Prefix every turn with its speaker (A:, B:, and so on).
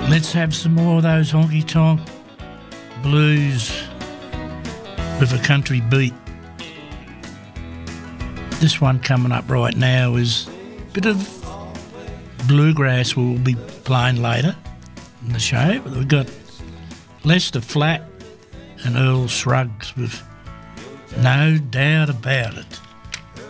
A: Let's have some more of those honky-tonk blues with a country beat. This one coming up right now is a bit of bluegrass we'll be playing later in the show. But we've got Lester Flatt and Earl Scruggs with No Doubt About It.